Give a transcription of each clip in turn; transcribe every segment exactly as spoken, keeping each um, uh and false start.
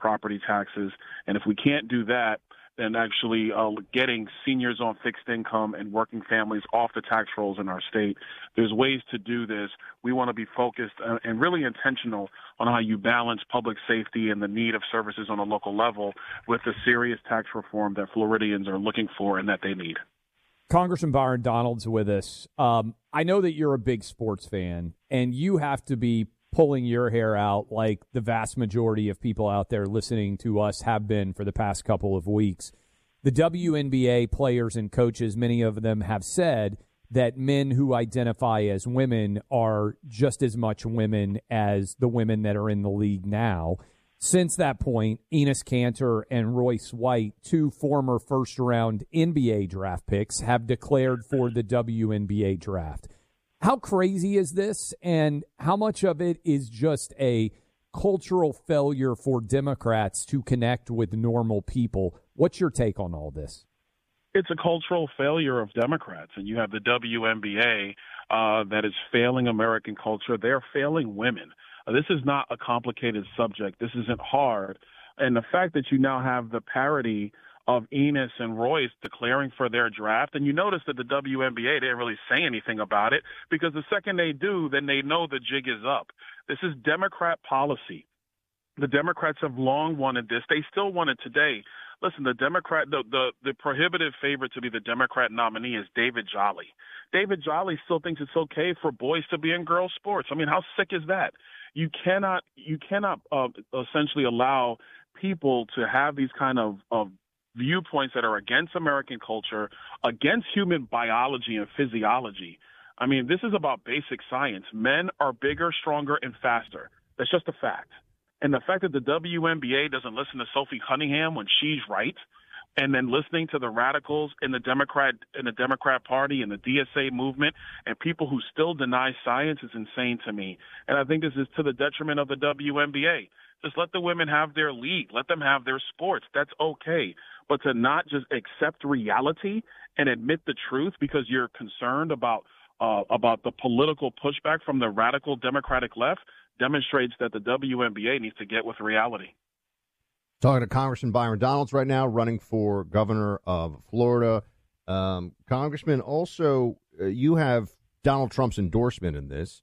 property taxes. And if we can't do that, then actually uh, getting seniors on fixed income and working families off the tax rolls in our state. There's ways to do this. We want to be focused uh, and really intentional on how you balance public safety and the need of services on a local level with the serious tax reform that Floridians are looking for and that they need. Congressman Byron Donalds with us. Um, I know that you're a big sports fan, and you have to be pulling your hair out like the vast majority of people out there listening to us have been for the past couple of weeks. The W N B A players and coaches, many of them have said that men who identify as women are just as much women as the women that are in the league now. Since that point, Enes Kanter and Royce White, two former first-round N B A draft picks, have declared for the W N B A draft. How crazy is this, and how much of it is just a cultural failure for Democrats to connect with normal people? What's your take on all this? It's a cultural failure of Democrats, and you have the W N B A uh, that is failing American culture. They're failing women. Uh, this is not a complicated subject. This isn't hard. And the fact that you now have the parity of Enes and Royce declaring for their draft. And you notice that the W N B A didn't really say anything about it, because the second they do, then they know the jig is up. This is Democrat policy. The Democrats have long wanted this. They still want it today. Listen, the Democrat, the, the, the prohibitive favorite to be the Democrat nominee is David Jolly. David Jolly still thinks it's okay for boys to be in girls' sports. I mean, how sick is that? You cannot, you cannot uh, essentially allow people to have these kind of, of viewpoints that are against American culture, against human biology and physiology. I mean, this is about basic science. Men are bigger, stronger, and faster. That's just a fact. And the fact that the W N B A doesn't listen to Sophie Cunningham when she's right, and then listening to the radicals in the Democrat in the Democrat Party and the D S A movement and people who still deny science is insane to me. And I think this is to the detriment of the W N B A. Just let the women have their league. Let them have their sports. That's okay. But to not just accept reality and admit the truth because you're concerned about uh, about the political pushback from the radical Democratic left demonstrates that the W N B A needs to get with reality. Talking to Congressman Byron Donalds right now, running for governor of Florida. Um, Congressman, also, uh, you have Donald Trump's endorsement in this,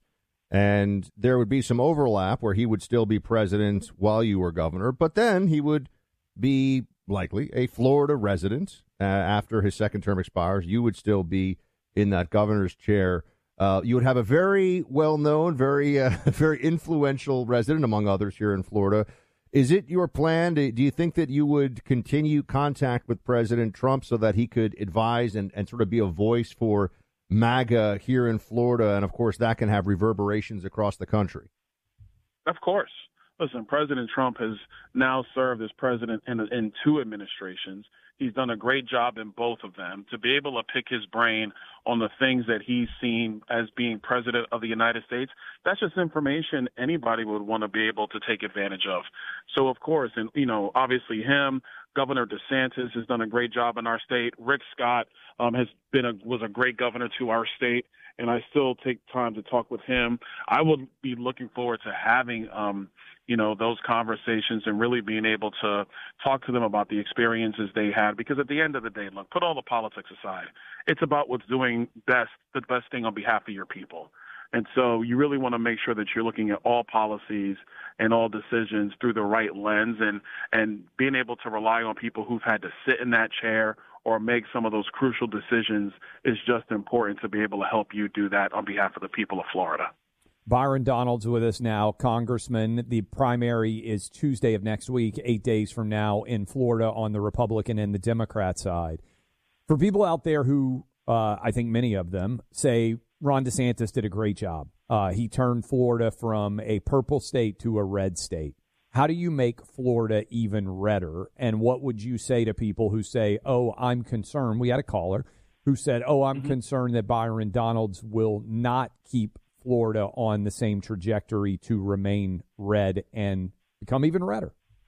and there would be some overlap where he would still be president while you were governor, but then he would be likely a Florida resident uh, after his second term expires. You would still be in that governor's chair. Uh, you would have a very well-known, very, uh, very influential resident, among others, here in Florida. Is it your plan? Do you think that you would continue contact with President Trump so that he could advise and, and sort of be a voice for MAGA here in Florida? And, of course, that can have reverberations across the country. Of course. Listen, President Trump has now served as president in, in two administrations. He's done a great job in both of them. To be able to pick his brain on the things that he's seen as being president of the United States, that's just information anybody would want to be able to take advantage of. So, of course, and, you know, obviously him, Governor DeSantis has done a great job in our state. Rick Scott um, has been a, was a great governor to our state, and I still take time to talk with him. I would be looking forward to having um, you know, those conversations and really being able to talk to them about the experiences they had. Because at the end of the day, look, put all the politics aside. It's about what's doing best, the best thing on behalf of your people. And so you really want to make sure that you're looking at all policies and all decisions through the right lens, and, and being able to rely on people who've had to sit in that chair or make some of those crucial decisions is just important to be able to help you do that on behalf of the people of Florida. Byron Donalds with us now, Congressman. The primary is Tuesday of next week, eight days from now in Florida on the Republican and the Democrat side. For people out there who, uh, I think many of them, say Ron DeSantis did a great job. Uh, he turned Florida from a purple state to a red state. How do you make Florida even redder? And what would you say to people who say, oh, I'm concerned? We had a caller who said, oh, I'm mm-hmm. concerned that Byron Donalds will not keep Florida on the same trajectory to remain red and become even redder?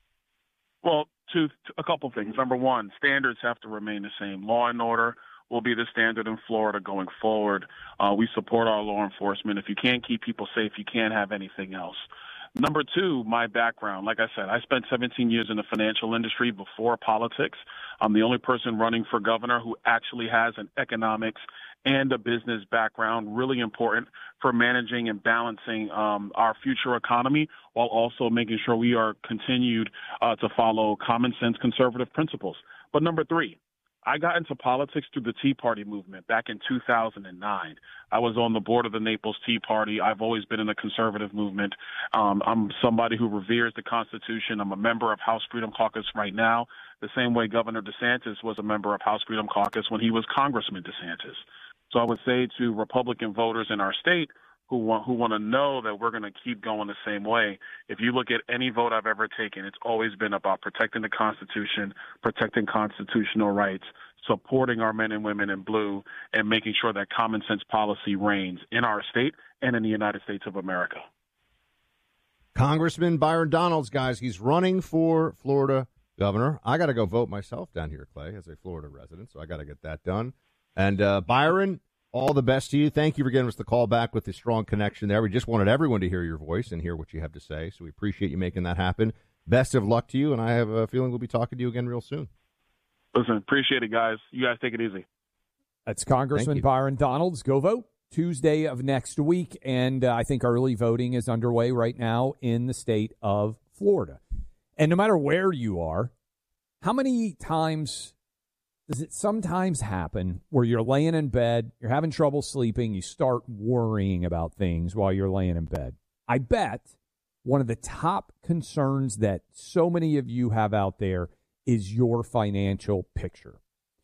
Well, to, to a couple things. Number one, standards have to remain the same. Law and order will be the standard in Florida going forward. Uh, we support our law enforcement. If you can't keep people safe, you can't have anything else. Number two, my background. Like I said, I spent seventeen years in the financial industry before politics. I'm the only person running for governor who actually has an economics and a business background, really important for managing and balancing um, our future economy while also making sure we are continued uh, to follow common sense conservative principles. But number three, I got into politics through the Tea Party movement back in two thousand nine. I was on the board of the Naples Tea Party. I've always been in the conservative movement. Um, I'm somebody who reveres the Constitution. I'm a member of House Freedom Caucus right now, the same way Governor DeSantis was a member of House Freedom Caucus when he was Congressman DeSantis. So I would say to Republican voters in our state who want who want to know that we're going to keep going the same way, if you look at any vote I've ever taken, it's always been about protecting the Constitution, protecting constitutional rights, supporting our men and women in blue, and making sure that common sense policy reigns in our state and in the United States of America. Congressman Byron Donalds, guys, he's running for Florida governor. I got to go vote myself down here, Clay, as a Florida resident, so I got to get that done. And uh, Byron, all the best to you. Thank you for giving us the call back with the strong connection there. We just wanted everyone to hear your voice and hear what you have to say, so we appreciate you making that happen. Best of luck to you, and I have a feeling we'll be talking to you again real soon. Listen, appreciate it, guys. You guys take it easy. That's Congressman Byron Donalds. Go vote Tuesday of next week, and uh, I think early voting is underway right now in the state of Florida. And no matter where you are, how many times does it sometimes happen where you're laying in bed, you're having trouble sleeping, you start worrying about things while you're laying in bed? I bet one of the top concerns that so many of you have out there is your financial picture.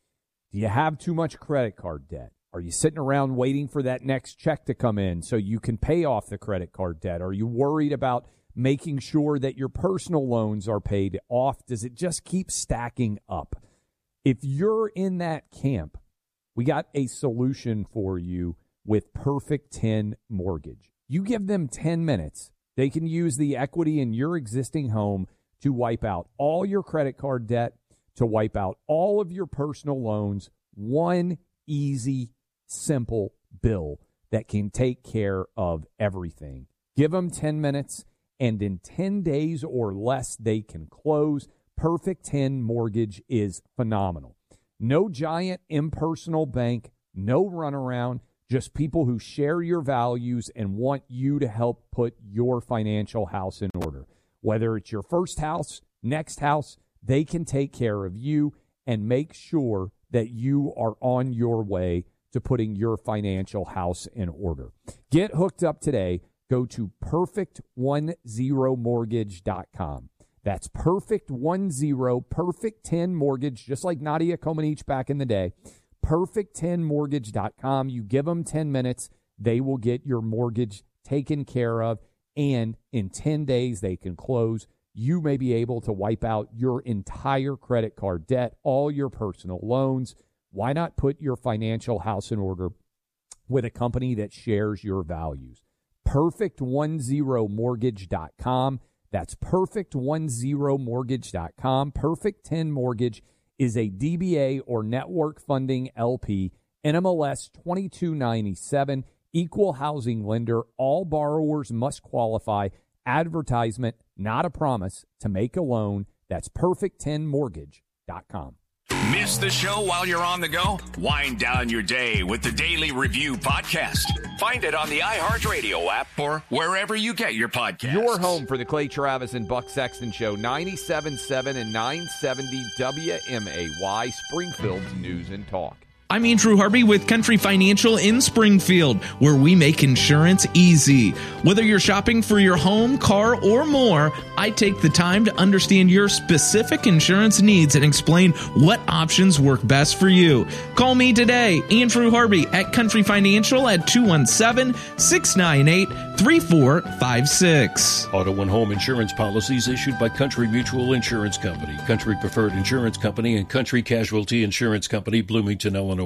Do you have too much credit card debt? Are you sitting around waiting for that next check to come in so you can pay off the credit card debt? Are you worried about making sure that your personal loans are paid off? Does it just keep stacking up? If you're in that camp, we got a solution for you with Perfect ten Mortgage. You give them ten minutes. They can use the equity in your existing home to wipe out all your credit card debt, to wipe out all of your personal loans. One easy, simple bill that can take care of everything. Give them ten minutes, and in ten days or less, they can close. Perfect ten Mortgage is phenomenal. No giant impersonal bank, no runaround, just people who share your values and want you to help put your financial house in order. Whether it's your first house, next house, they can take care of you and make sure that you are on your way to putting your financial house in order. Get hooked up today. Go to perfect ten mortgage dot com. That's Perfect ten, Perfect ten Mortgage, just like Nadia Comaneci back in the day. perfect ten mortgage dot com. You give them ten minutes, they will get your mortgage taken care of, and in ten days they can close. You may be able to wipe out your entire credit card debt, all your personal loans. Why not put your financial house in order with a company that shares your values? perfect ten mortgage dot com. That's perfect ten mortgage dot com. Perfect ten Mortgage is a D B A or network funding L P, N M L S twenty-two ninety-seven, equal housing lender. All borrowers must qualify. Advertisement, not a promise, to make a loan. That's perfect ten mortgage dot com. Miss the show while you're on the go? Wind down your day with the Daily Review Podcast. Find it on the iHeartRadio app or wherever you get your podcasts. Your home for the Clay Travis and Buck Sexton Show, ninety-seven point seven and nine seventy W M A Y, Springfield's News and Talk. I'm Andrew Harvey with Country Financial in Springfield, where we make insurance easy. Whether you're shopping for your home, car, or more, I take the time to understand your specific insurance needs and explain what options work best for you. Call me today, Andrew Harvey at Country Financial at two one seven, six nine eight, three four five six. Auto and home insurance policies issued by Country Mutual Insurance Company, Country Preferred Insurance Company, and Country Casualty Insurance Company, Bloomington, Illinois.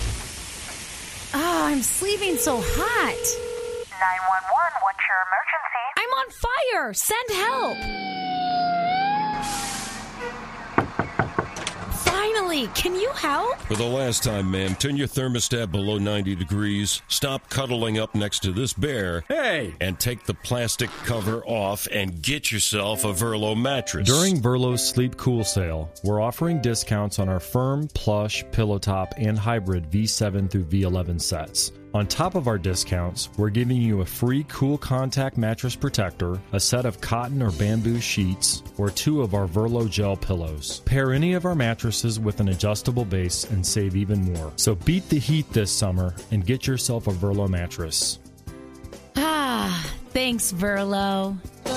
Ah, oh, I'm sleeping so hot. nine one one, what's your emergency? I'm on fire. Send help. Finally. Really? Can you help? For the last time, ma'am, turn your thermostat below ninety degrees. Stop cuddling up next to this bear. Hey! And take the plastic cover off and get yourself a Verlo mattress. During Verlo's Sleep Cool sale, we're offering discounts on our firm, plush, pillow top, and hybrid V seven through V eleven sets. On top of our discounts, we're giving you a free Cool Contact mattress protector, a set of cotton or bamboo sheets, or two of our Verlo gel pillows. Pair any of our mattresses with an adjustable base and save even more. So beat the heat this summer and get yourself a Verlo mattress. Ah, thanks, Verlo.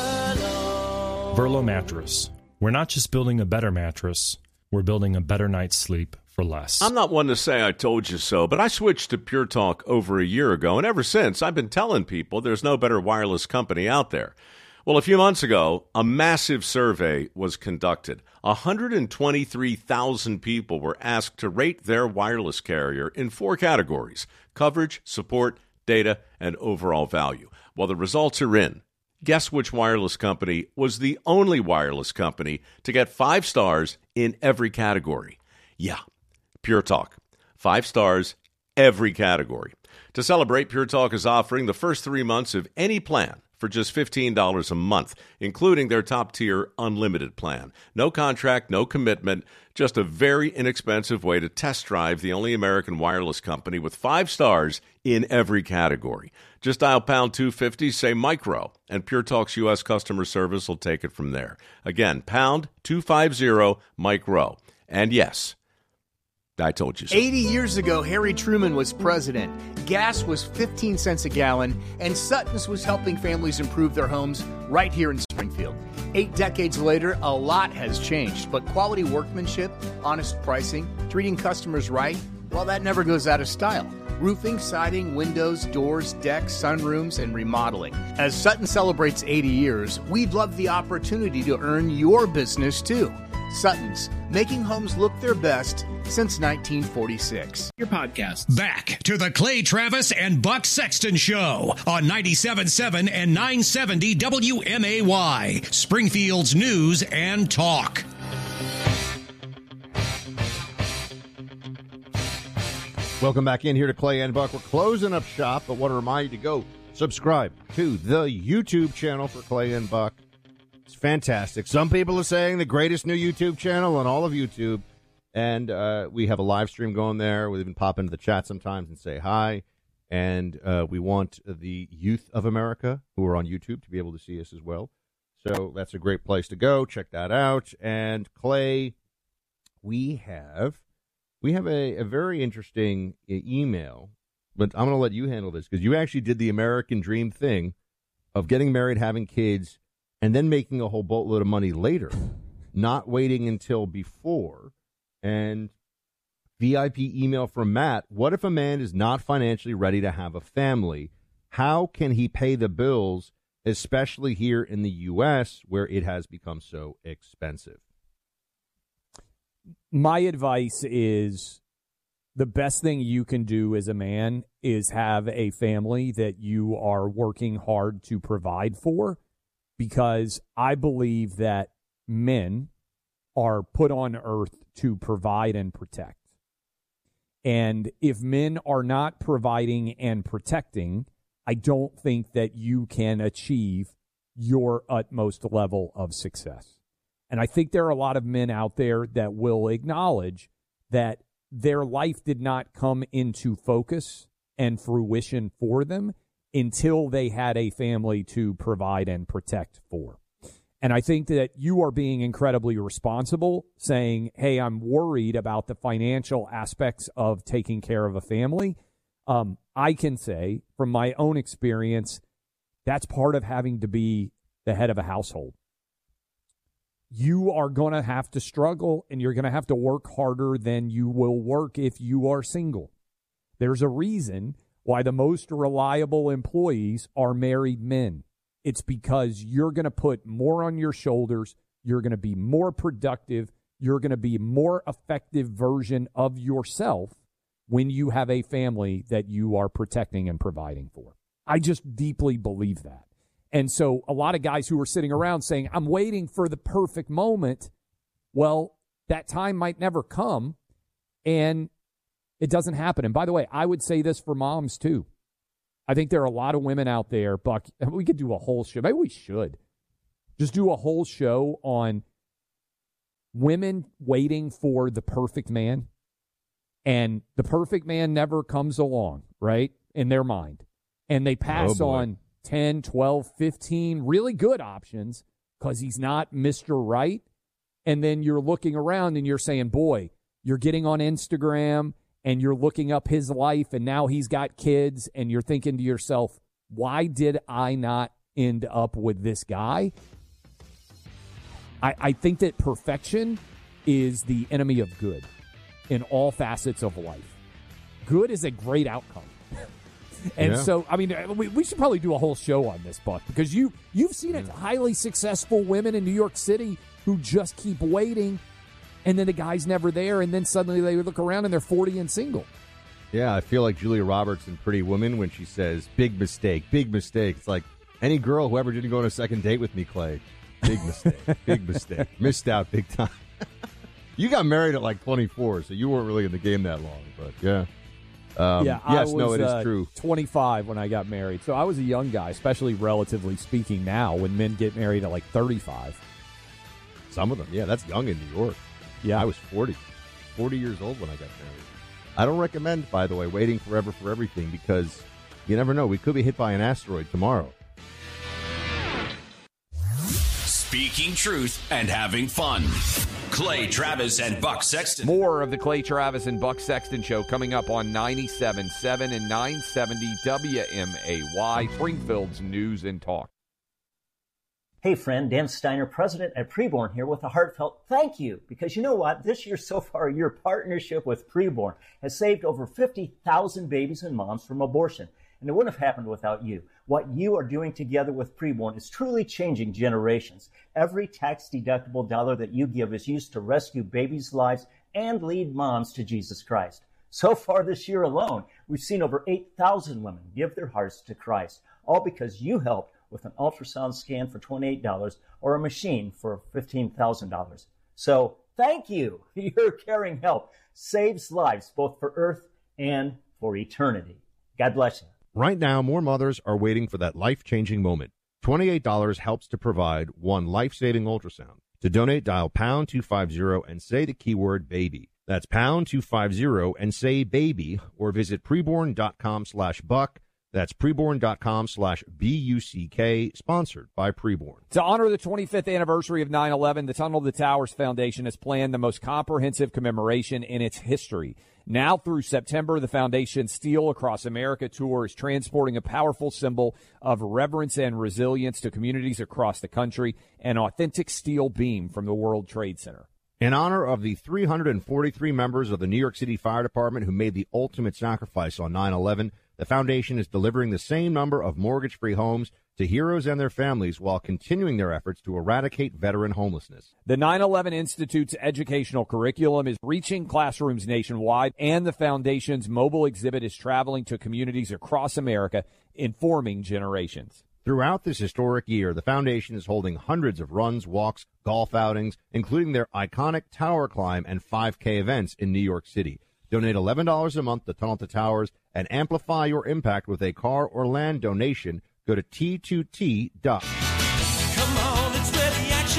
Verlo mattress. We're not just building a better mattress, we're building a better night's sleep for less. I'm not one to say I told you so, but I switched to Pure Talk over a year ago, and ever since, I've been telling people there's no better wireless company out there. Well, a few months ago, a massive survey was conducted. one hundred twenty-three thousand people were asked to rate their wireless carrier in four categories: coverage, support, data, and overall value. Well, the results are in. Guess which wireless company was the only wireless company to get five stars in every category? Yeah, Pure Talk. Five stars, every category. To celebrate, Pure Talk is offering the first three months of any plan for just fifteen dollars a month, including their top-tier unlimited plan. No contract, no commitment, just a very inexpensive way to test drive the only American wireless company with five stars in every category. Just dial pound two fifty, say micro, and Pure Talk's U S customer service will take it from there. Again, pound two fifty, micro. And yes, I told you so. eighty years ago, Harry Truman was president. Gas was fifteen cents a gallon, and Sutton's was helping families improve their homes right here in Springfield. Eight decades later, a lot has changed, but quality workmanship, honest pricing, treating customers right, well, that never goes out of style. Roofing, siding, windows, doors, decks, sunrooms, and remodeling. As Sutton celebrates eighty years, we'd love the opportunity to earn your business too. Sutton's, making homes look their best since nineteen forty-six. Your podcast. Back to the Clay Travis and Buck Sexton Show on ninety-seven point seven and nine seventy W M A Y, Springfield's News and Talk. Welcome back in here to Clay and Buck. We're closing up shop, but want to remind you to go subscribe to the YouTube channel for Clay and Buck. It's fantastic. Some people are saying the greatest new YouTube channel on all of YouTube. And uh, we have a live stream going there. We even pop into the chat sometimes and say hi. And uh, we want the youth of America who are on YouTube to be able to see us as well. So that's a great place to go. Check that out. And Clay, we have we have a, a very interesting email. But I'm going to let you handle this because you actually did the American dream thing of getting married, having kids, and then making a whole boatload of money later, not waiting until before. And V I P email from Matt, what if a man is not financially ready to have a family? How can he pay the bills, especially here in the U S where it has become so expensive? My advice is the best thing you can do as a man is have a family that you are working hard to provide for, because I believe that men are put on earth to provide and protect. And if men are not providing and protecting, I don't think that you can achieve your utmost level of success. And I think there are a lot of men out there that will acknowledge that their life did not come into focus and fruition for them until they had a family to provide and protect for. And I think that you are being incredibly responsible, saying, hey, I'm worried about the financial aspects of taking care of a family. Um, I can say from my own experience, that's part of having to be the head of a household. You are going to have to struggle, and you're going to have to work harder than you will work if you are single. There's a reason why the most reliable employees are married men. It's because you're going to put more on your shoulders. You're going to be more productive. You're going to be a more effective version of yourself when you have a family that you are protecting and providing for. I just deeply believe that. And so a lot of guys who are sitting around saying, I'm waiting for the perfect moment, well, that time might never come. And it doesn't happen. And by the way, I would say this for moms, too. I think there are a lot of women out there, Buck. We could do a whole show. Maybe we should. Just do a whole show on women waiting for the perfect man. And the perfect man never comes along, right, in their mind. And they pass oh on ten, twelve, fifteen really good options because he's not Mister Right. And then you're looking around and you're saying, boy, you're getting on Instagram and you're looking up his life and now he's got kids and you're thinking to yourself, why did I not end up with this guy? I, I think that perfection is the enemy of good in all facets of life. Good is a great outcome. And yeah. so, I mean, we, we should probably do a whole show on this, Buck, because you, you've seen it, highly successful women in New York City who just keep waiting, and then the guy's never there, and then suddenly they look around and they're forty and single. Yeah, I feel like Julia Roberts in Pretty Woman when she says, big mistake, big mistake. It's like any girl who ever didn't go on a second date with me, Clay, big mistake, big mistake. Missed out big time. You got married at like twenty-four, so you weren't really in the game that long, but yeah. Um, yeah, yes, I was, no, it is uh, true. twenty-five when I got married, so I was a young guy, especially relatively speaking now when men get married at like thirty-five. Some of them, yeah, that's young in New York. Yeah. I was forty. forty years old when I got married. I don't recommend, by the way, waiting forever for everything because you never know. We could be hit by an asteroid tomorrow. Speaking truth and having fun. Clay Travis and Buck Sexton. More of the Clay Travis and Buck Sexton Show coming up on ninety-seven point seven and nine seventy W M A Y, Springfield's News and Talk. Hey friend, Dan Steiner, president at Preborn here with a heartfelt thank you. Because you know what? This year so far, your partnership with Preborn has saved over fifty thousand babies and moms from abortion. And it wouldn't have happened without you. What you are doing together with Preborn is truly changing generations. Every tax-deductible dollar that you give is used to rescue babies' lives and lead moms to Jesus Christ. So far this year alone, we've seen over eight thousand women give their hearts to Christ, all because you helped with an ultrasound scan for twenty-eight dollars or a machine for fifteen thousand dollars. So thank you. Your caring help saves lives both for Earth and for eternity. God bless you. Right now, more mothers are waiting for that life-changing moment. twenty-eight dollars helps to provide one life-saving ultrasound. To donate, dial pound two fifty and say the keyword baby. That's pound two fifty and say baby, or visit preborn.com slash buck. That's preborn.com slash B-U-C-K, sponsored by Preborn. To honor the twenty-fifth anniversary of nine eleven, the Tunnel to Towers Foundation has planned the most comprehensive commemoration in its history. Now through September, the Foundation's Steel Across America tour is transporting a powerful symbol of reverence and resilience to communities across the country, an authentic steel beam from the World Trade Center. In honor of the three hundred forty-three members of the New York City Fire Department who made the ultimate sacrifice on nine eleven, the Foundation is delivering the same number of mortgage-free homes to heroes and their families while continuing their efforts to eradicate veteran homelessness. The nine eleven Institute's educational curriculum is reaching classrooms nationwide, and the Foundation's mobile exhibit is traveling to communities across America, informing generations. Throughout this historic year, the Foundation is holding hundreds of runs, walks, golf outings, including their iconic Tower Climb and five K events in New York City. Donate eleven dollars a month to Tunnel to Towers and amplify your impact with a car or land donation. Go to T two T dot com. Come on, it's where the action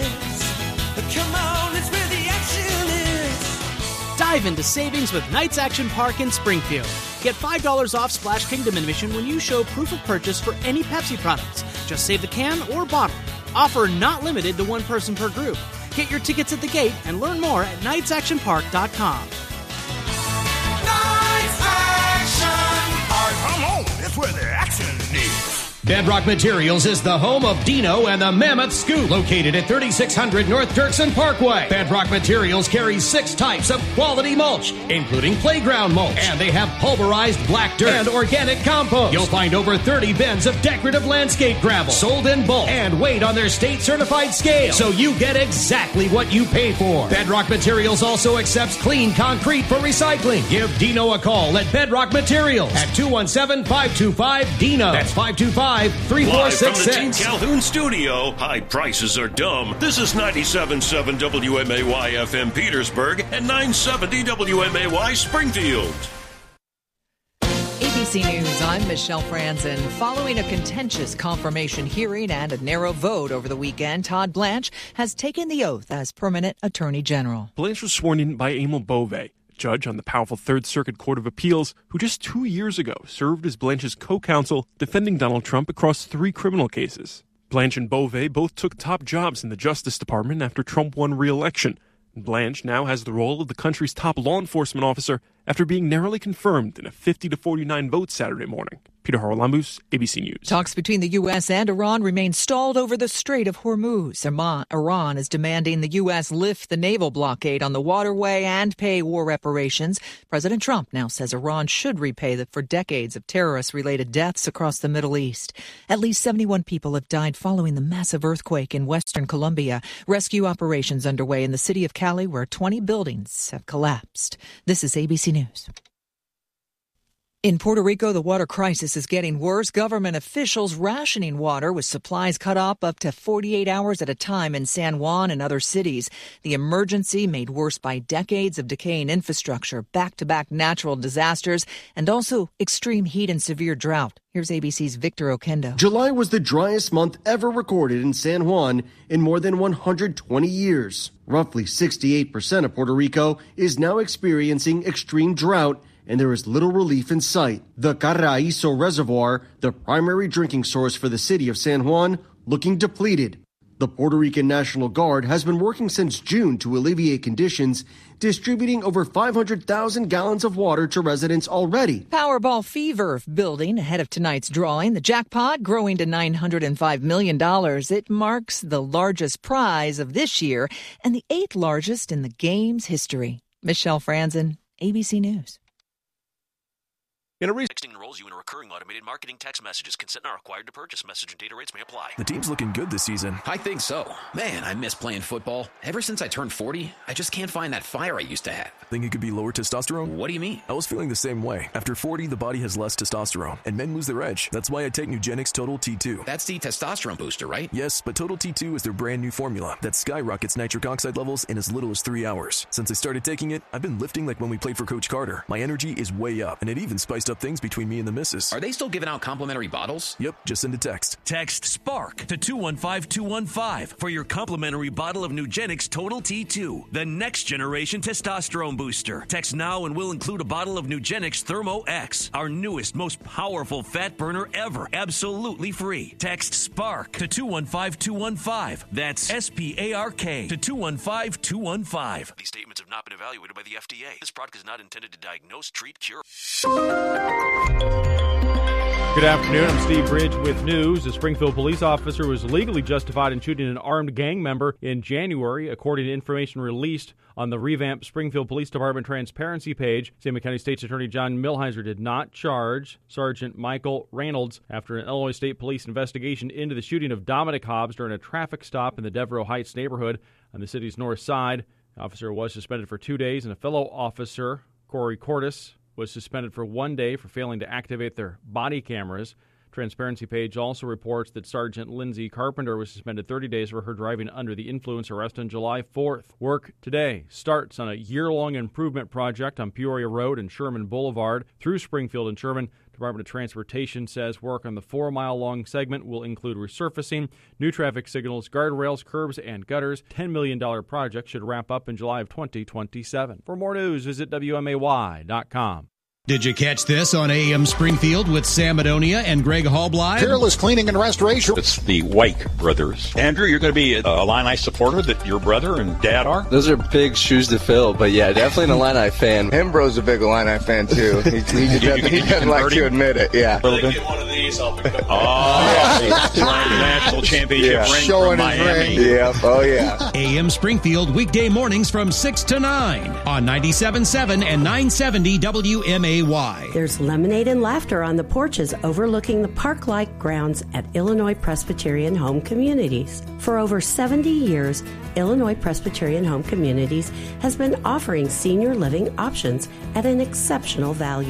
is. Come on, it's where the action is. Dive into savings with Knights Action Park in Springfield. Get five dollars off Splash Kingdom admission when you show proof of purchase for any Pepsi products. Just save the can or bottle. Offer not limited to one person per group. Get your tickets at the gate and learn more at knights action park dot com. Knights Action Park. Come on, it's where the action is. Bedrock Materials is the home of Dino and the Mammoth Scoop, located at thirty-six hundred North Dirksen Parkway. Bedrock Materials carries six types of quality mulch, including playground mulch, and they have pulverized black dirt and organic compost. You'll find over thirty bins of decorative landscape gravel, sold in bulk, and weighed on their state-certified scale, so you get exactly what you pay for. Bedrock Materials also accepts clean concrete for recycling. Give Dino a call at Bedrock Materials at two one seven, five two five, D I N O. That's five two five, five, three four six six. Live from the Team Calhoun studio, high prices are dumb. This is ninety-seven point seven W M A Y F M Petersburg and nine seventy W M A Y Springfield. A B C News, I'm Michelle Franzen. Following a contentious confirmation hearing and a narrow vote over the weekend, Todd Blanche has taken the oath as permanent Attorney General. Blanche was sworn in by Emil Bove, judge on the powerful Third Circuit Court of Appeals, who just two years ago served as Blanche's co-counsel defending Donald Trump across three criminal cases. Blanche and Bove both took top jobs in the Justice Department after Trump won re-election. Blanche now has the role of the country's top law enforcement officer after being narrowly confirmed in a fifty to forty-nine vote Saturday morning. Peter Haralambous, A B C News. Talks between the U S and Iran remain stalled over the Strait of Hormuz. Iran is demanding the U S lift the naval blockade on the waterway and pay war reparations. President Trump now says Iran should repay the, for decades of terrorist-related deaths across the Middle East. At least seventy-one people have died following the massive earthquake in western Colombia. Rescue operations underway in the city of Cali, where twenty buildings have collapsed. This is A B C News. In Puerto Rico, the water crisis is getting worse. Government officials rationing water with supplies cut off up to forty-eight hours at a time in San Juan and other cities. The emergency made worse by decades of decaying infrastructure, back-to-back natural disasters, and also extreme heat and severe drought. Here's A B C's Victor Oquendo. July was the driest month ever recorded in San Juan in more than one hundred twenty years. Roughly sixty-eight percent of Puerto Rico is now experiencing extreme drought, and there is little relief in sight. The Carraízo Reservoir, the primary drinking source for the city of San Juan, looking depleted. The Puerto Rican National Guard has been working since June to alleviate conditions, distributing over five hundred thousand gallons of water to residents already. Powerball fever building ahead of tonight's drawing. The jackpot growing to nine hundred five million dollars. It marks the largest prize of this year and the eighth largest in the game's history. Michelle Franzen, A B C News. In a recent texting enrolls you in a recurring automated marketing text messages. Consent not required to purchase. Message and data rates may apply. The team's looking good this season. I think so. Man, I miss playing football. Ever since I turned forty, I just can't find that fire I used to have. Think it could be lower testosterone? What do you mean? I was feeling the same way. After forty, the body has less testosterone, and men lose their edge. That's why I take Nugenix Total T two. That's the testosterone booster, right? Yes, but Total T two is their brand new formula that skyrockets nitric oxide levels in as little as three hours. Since I started taking it, I've been lifting like when we played for Coach Carter. My energy is way up, and it even spiced up things between me and the missus. Are they still giving out complimentary bottles? Yep, just send a text. Text SPARK to two one five two one five for your complimentary bottle of Nugenix Total T two, the next generation testosterone booster. Text now and we'll include a bottle of Nugenix Thermo X, our newest, most powerful fat burner ever, absolutely free. Text SPARK to two one five two one five. That's S P A R K to two one five two one five. These statements have not been evaluated by the F D A. This product is not intended to diagnose, treat, cure. Good afternoon. I'm Steve Bridge with news. A Springfield police officer was legally justified in shooting an armed gang member in January, according to information released on the revamped Springfield Police Department transparency page. San Quentin County State's Attorney John Millhiser did not charge Sergeant Michael Reynolds after an Illinois State Police investigation into the shooting of Dominic Hobbs during a traffic stop in the Devereaux Heights neighborhood on the city's north side. The officer was suspended for two days, and a fellow officer, Corey Cordes, was suspended for one day for failing to activate their body cameras. Transparency page also reports that Sergeant Lindsay Carpenter was suspended thirty days for her driving under the influence arrest on July fourth. Work today starts on a year-long improvement project on Peoria Road and Sherman Boulevard through Springfield and Sherman. Department of Transportation says work on the four-mile-long segment will include resurfacing, new traffic signals, guardrails, curbs, and gutters. ten million dollars project should wrap up in July of twenty twenty-seven. For more news, visit W M A Y dot com. Did you catch this on A M Springfield with Sam Madonia and Greg Halblein? Peerless Cleaning and Restoration. It's the White brothers. Andrew, you're going to be a Illini supporter that your brother and dad are? Those are big shoes to fill, but yeah, definitely an Illini fan. Hembro's a big Illini fan, too. He, he, he doesn't, he doesn't like to admit it, yeah. A little bit. One of these, I'll be oh, national championship yeah. ring Showing from his Miami. ring. Yep, oh yeah. A M Springfield, weekday mornings from six to nine on ninety-seven point seven and nine seventy W M A Y. There's lemonade and laughter on the porches overlooking the park-like grounds at Illinois Presbyterian Home Communities. For over seventy years, Illinois Presbyterian Home Communities has been offering senior living options at an exceptional value.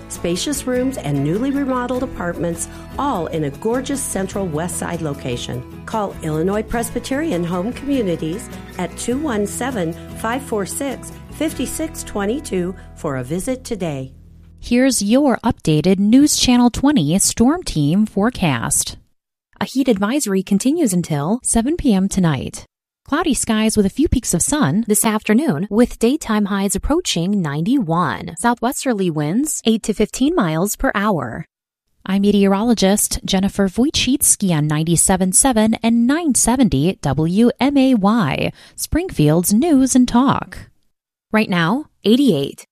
spacious rooms, and newly remodeled apartments, all in a gorgeous central west side location. Call Illinois Presbyterian Home Communities at two one seven, five four six, five six two two for a visit today. Here's your updated News Channel twenty Storm Team forecast. A heat advisory continues until seven p.m. tonight. Cloudy skies with a few peaks of sun this afternoon, with daytime highs approaching ninety-one. Southwesterly winds eight to fifteen miles per hour. I'm meteorologist Jennifer Wojcicki on ninety-seven point seven and nine seventy W M A Y, Springfield's News and Talk. Right now, eighty-eight.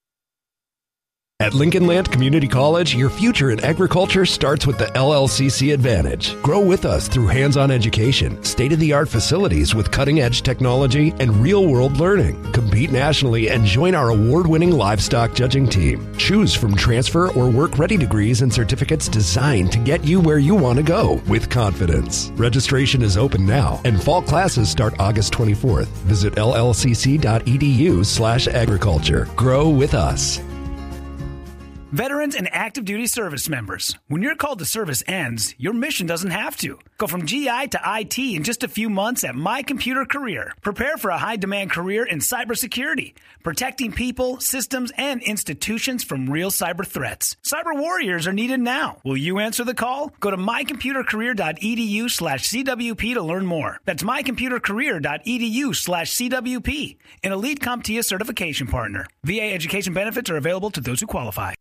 At Lincoln Land Community College, your future in agriculture starts with the L L C C Advantage. Grow with us through hands-on education, state-of-the-art facilities with cutting-edge technology, and real-world learning. Compete nationally and join our award-winning livestock judging team. Choose from transfer or work-ready degrees and certificates designed to get you where you want to go with confidence. Registration is open now, and fall classes start August twenty-fourth. Visit L L C C dot E D U slash agriculture. Grow with us. Veterans and active duty service members, when your call to service ends, your mission doesn't have to. Go from G I to I T in just a few months at My Computer Career. Prepare for a high-demand career in cybersecurity, protecting people, systems, and institutions from real cyber threats. Cyber warriors are needed now. Will you answer the call? Go to my computer career dot e d u slash C W P to learn more. That's my computer career dot e d u slash C W P, an elite CompTIA certification partner. V A education benefits are available to those who qualify.